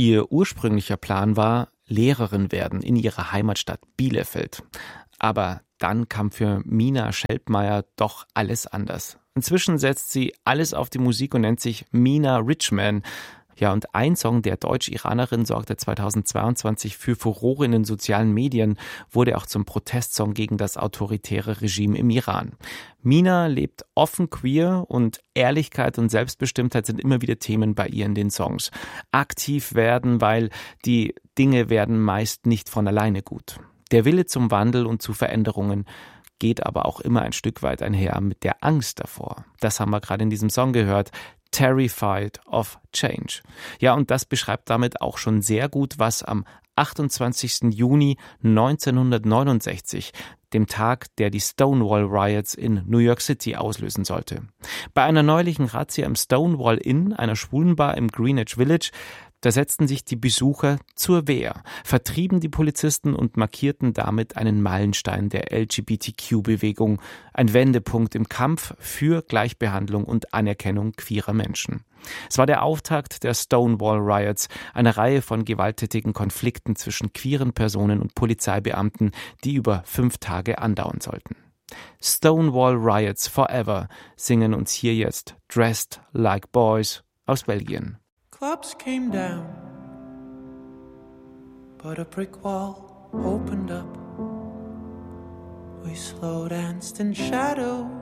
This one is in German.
Ihr ursprünglicher Plan war, Lehrerin werden in ihrer Heimatstadt Bielefeld. Aber dann kam für Mina Schelbmeier doch alles anders. Inzwischen setzt sie alles auf die Musik und nennt sich Mina Richman. Ja, und ein Song der Deutsch-Iranerin sorgte 2022 für Furore in den sozialen Medien, wurde auch zum Protestsong gegen das autoritäre Regime im Iran. Mina lebt offen queer und Ehrlichkeit und Selbstbestimmtheit sind immer wieder Themen bei ihr in den Songs. Aktiv werden, weil die Dinge werden meist nicht von alleine gut. Der Wille zum Wandel und zu Veränderungen geht aber auch immer ein Stück weit einher mit der Angst davor. Das haben wir gerade in diesem Song gehört. Terrified of Change. Ja, und das beschreibt damit auch schon sehr gut, was am 28. Juni 1969, dem Tag, der die Stonewall Riots in New York City auslösen sollte. Bei einer neulichen Razzia im Stonewall Inn, einer Schwulenbar im Greenwich Village, da setzten sich die Besucher zur Wehr, vertrieben die Polizisten und markierten damit einen Meilenstein der LGBTQ-Bewegung, ein Wendepunkt im Kampf für Gleichbehandlung und Anerkennung queerer Menschen. Es war der Auftakt der Stonewall Riots, einer Reihe von gewalttätigen Konflikten zwischen queeren Personen und Polizeibeamten, die über 5 Tage andauern sollten. Stonewall Riots Forever singen uns hier jetzt Dressed Like Boys aus Belgien. Clubs came down, but a brick wall opened up. We slow danced in shadow